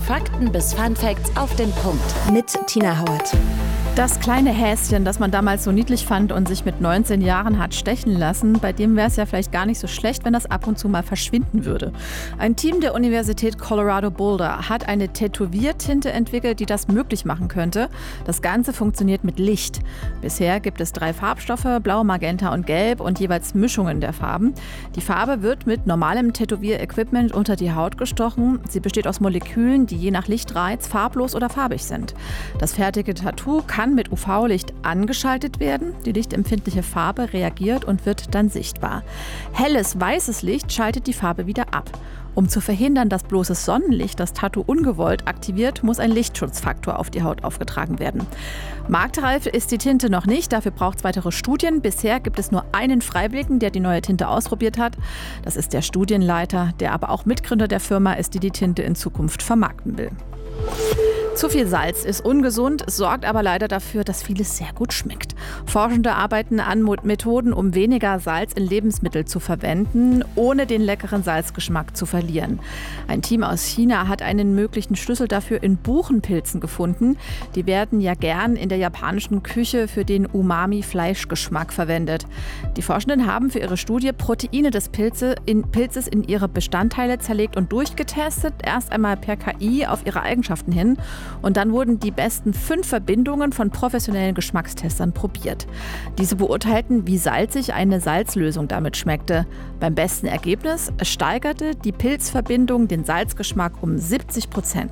Fakten bis Funfacts auf den Punkt. Mit Tina Hauert. Das kleine Häschen, das man damals so niedlich fand und sich mit 19 Jahren hat stechen lassen, bei dem wäre es ja vielleicht gar nicht so schlecht, wenn das ab und zu mal verschwinden würde. Ein Team der Universität Colorado Boulder hat eine Tätowiertinte entwickelt, die das möglich machen könnte. Das Ganze funktioniert mit Licht. Bisher gibt es 3 Farbstoffe, Blau, Magenta und Gelb und jeweils Mischungen der Farben. Die Farbe wird mit normalem Tätowierequipment unter die Haut gestochen. Sie besteht aus Molekülen, die je nach Lichtreiz farblos oder farbig sind. Das fertige Tattoo kann mit UV-Licht angeschaltet werden. Die lichtempfindliche Farbe reagiert und wird dann sichtbar. Helles, weißes Licht schaltet die Farbe wieder ab. Um zu verhindern, dass bloßes Sonnenlicht das Tattoo ungewollt aktiviert, muss ein Lichtschutzfaktor auf die Haut aufgetragen werden. Marktreif ist die Tinte noch nicht, dafür braucht es weitere Studien. Bisher gibt es nur einen Freiwilligen, der die neue Tinte ausprobiert hat. Das ist der Studienleiter, der aber auch Mitgründer der Firma ist, die Tinte in Zukunft vermarkten will. Zu viel Salz ist ungesund, es sorgt aber leider dafür, dass vieles sehr gut schmeckt. Forschende arbeiten an Methoden, um weniger Salz in Lebensmittel zu verwenden, ohne den leckeren Salzgeschmack zu verlieren. Ein Team aus China hat einen möglichen Schlüssel dafür in Buchenpilzen gefunden. Die werden ja gern in der japanischen Küche für den Umami-Fleischgeschmack verwendet. Die Forschenden haben für ihre Studie Proteine des Pilzes in ihre Bestandteile zerlegt und durchgetestet, erst einmal per KI auf ihre Eigenschaften hin. Und dann wurden die besten 5 Verbindungen von professionellen Geschmackstestern probiert. Diese beurteilten, wie salzig eine Salzlösung damit schmeckte. Beim besten Ergebnis steigerte die Pilzverbindung den Salzgeschmack um 70%.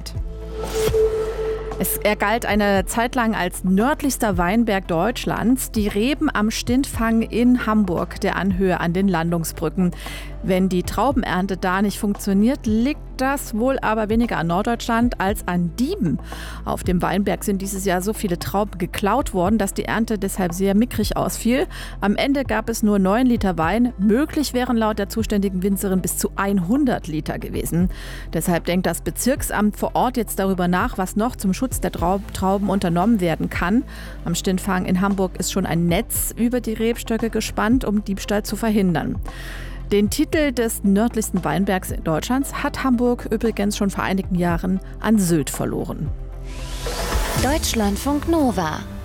Er galt eine Zeit lang als nördlichster Weinberg Deutschlands, die Reben am Stintfang in Hamburg, der Anhöhe an den Landungsbrücken. Wenn die Traubenernte da nicht funktioniert, liegt das wohl aber weniger an Norddeutschland als an Dieben. Auf dem Weinberg sind dieses Jahr so viele Trauben geklaut worden, dass die Ernte deshalb sehr mickrig ausfiel. Am Ende gab es nur 9 Liter Wein. Möglich wären laut der zuständigen Winzerin bis zu 100 Liter gewesen. Deshalb denkt das Bezirksamt vor Ort jetzt darüber nach, was noch zum Schutz der Trauben unternommen werden kann. Am Stintfang in Hamburg ist schon ein Netz über die Rebstöcke gespannt, um Diebstahl zu verhindern. Den Titel des nördlichsten Weinbergs Deutschlands hat Hamburg übrigens schon vor einigen Jahren an Sylt verloren. Deutschlandfunk Nova